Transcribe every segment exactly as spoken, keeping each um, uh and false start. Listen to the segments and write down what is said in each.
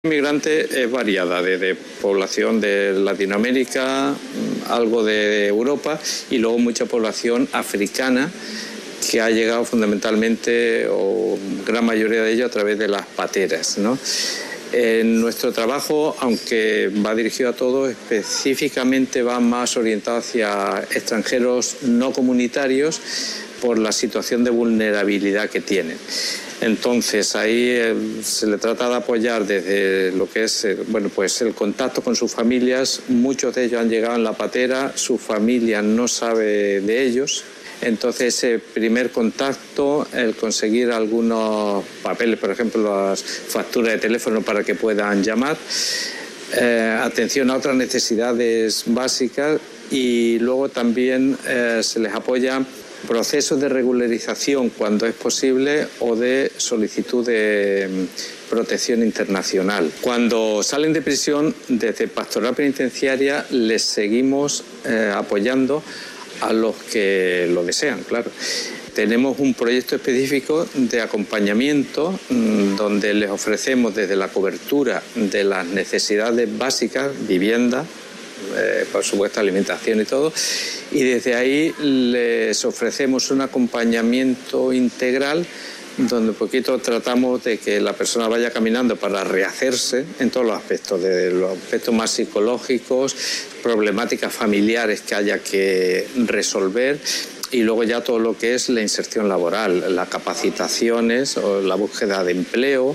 Inmigrante es variada, desde población de Latinoamérica, algo de Europa y luego mucha población africana que ha llegado fundamentalmente, o gran mayoría de ellos, a través de las pateras, ¿no? En nuestro trabajo, aunque va dirigido a todos, específicamente va más orientado hacia extranjeros no comunitarios por la situación de vulnerabilidad que tienen. Entonces ahí eh, se le trata de apoyar desde lo que es eh, bueno, pues el contacto con sus familias. Muchos de ellos han llegado en la patera, su familia no sabe de ellos. Entonces ese primer contacto, el conseguir algunos papeles, por ejemplo las facturas de teléfono para que puedan llamar, eh, atención a otras necesidades básicas, y luego también eh, se les apoya procesos de regularización cuando es posible o de solicitud de protección internacional. Cuando salen de prisión, desde Pastoral Penitenciaria les seguimos eh, apoyando a los que lo desean, claro. Tenemos un proyecto específico de acompañamiento mmm, donde les ofrecemos desde la cobertura de las necesidades básicas, vivienda, Eh, por supuesto alimentación y todo, y desde ahí les ofrecemos un acompañamiento integral donde un poquito tratamos de que la persona vaya caminando para rehacerse en todos los aspectos, de los aspectos más psicológicos, problemáticas familiares que haya que resolver, y luego ya todo lo que es la inserción laboral, las capacitaciones o la búsqueda de empleo,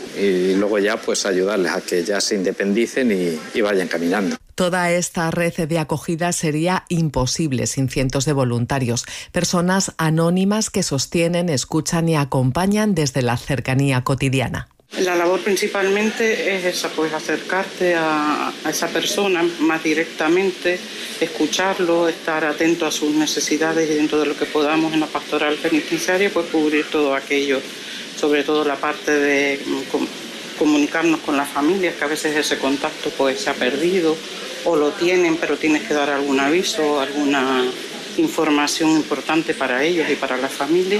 y luego ya pues ayudarles a que ya se independicen y, y vayan caminando. Toda esta red de acogida sería imposible sin cientos de voluntarios, personas anónimas que sostienen, escuchan y acompañan desde la cercanía cotidiana. La labor principalmente es esa, pues acercarte a, a esa persona más directamente, escucharlo, estar atento a sus necesidades y dentro de lo que podamos en la pastoral penitenciaria, pues cubrir todo aquello, sobre todo la parte de com, comunicarnos con las familias, que a veces ese contacto pues se ha perdido o lo tienen, pero tienes que dar algún aviso, alguna información importante para ellos y para la familia.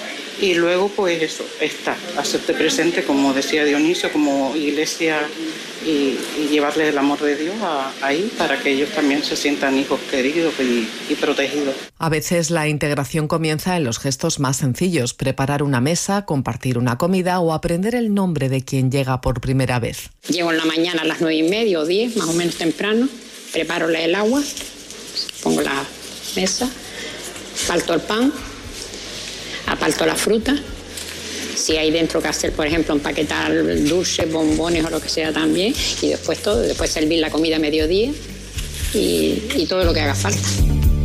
Y luego, pues eso, estar, hacerte presente, como decía Dionisio, como iglesia, y, y llevarles el amor de Dios a, ahí para que ellos también se sientan hijos queridos y, y protegidos. A veces la integración comienza en los gestos más sencillos: preparar una mesa, compartir una comida o aprender el nombre de quien llega por primera vez. Llego en la mañana a las nueve y media o diez, más o menos temprano, preparo el agua, pongo la mesa, parto el pan, aparto la fruta, si hay dentro que hacer, por ejemplo, empaquetar dulces, bombones o lo que sea también, y después todo, después servir la comida a mediodía y, y todo lo que haga falta.